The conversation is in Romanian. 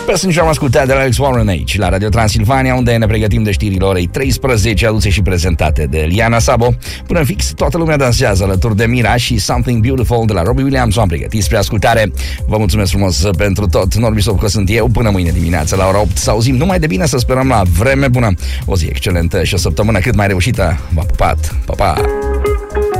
Passenger am ascultat de la Alex Warren aici, la Radio Transilvania, unde ne pregătim de știrile orei 13, aduse și prezentate de Liana Sabo. Până fix, toată lumea dansează alături de Mira și Something Beautiful de la Robbie Williams. Am pregătit spre ascultare. Vă mulțumesc frumos pentru tot. Norbi Sofco sunt eu. Până mâine dimineață la ora 8 să auzim numai de bine, să sperăm la vreme bună. O zi excelentă și o săptămână cât mai reușită. V-am pupat. Pa, pa!